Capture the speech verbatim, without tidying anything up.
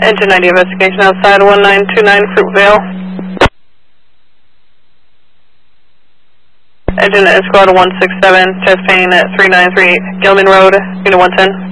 Engine ninety investigation outside one nine two nine Fruitvale. Engine is squad one six seven, chest pain at three nine three eight Gilman Road, unit one ten.